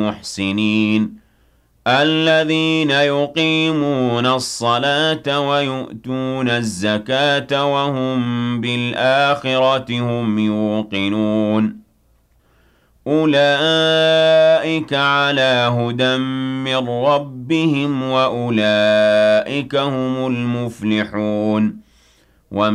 المحسنين الذين يقيمون الصلاة ويؤتون الزكاة وهم بالآخرة هم يوقنون أولئك على هدى من ربهم وأولئك هم المفلحون